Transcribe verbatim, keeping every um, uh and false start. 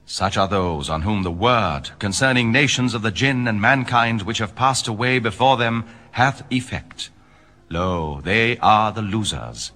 Such are those on whom the word concerning nations of the jinn and mankind which have passed away before them hath effect. Lo, they are the losers,